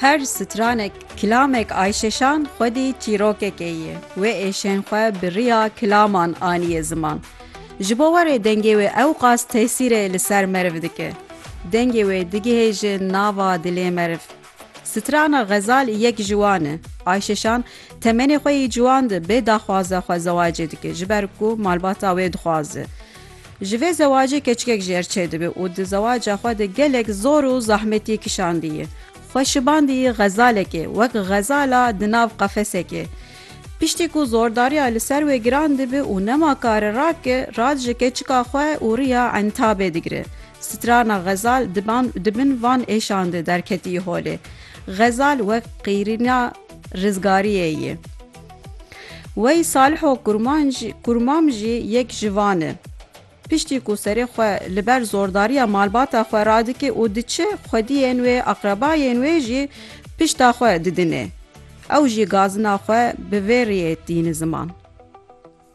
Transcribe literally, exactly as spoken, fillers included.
Her stranek kilamek Ayşeşan xwedî çîrokekê ye wê êşên xwe bi rêya kilaman aniye ziman. Ji bo warê dengê wê ew qas tesîrê li ser meriv dike. Dengê wê digihêje nava dilê meriv. Strana Xezal yek ji wan e. Ayşeşan temenê xwe yî ciwan di bê daxwaza xwe zewacê dike ji ber ku malbata wê dixwaze. Ji vê zewacê keçikek jêr çê dibe û di zewaca xwe de gelek zor û zahmetî kişandiye. Xweşibandiye Xezalekê wek Xezala di nav qefesekê. Piştî ku zordariya li ser wê giran dibe û nema kare rake, rad ji keçika xwe û riya entabê digire. Strana Xezal dibin van êşan de derketî holê. Xezal wek qîrîna rizgariyê ye. Wey Saliho Kurmam jî yek ji wan e. Piştî ku serê xwe li ber zordariya malbata xwe radike û diçe, xwediyên wê aqrebayên wê jî pişta xwe didine. Ew jî gazina xwe bi vê rêyê tîne ziman.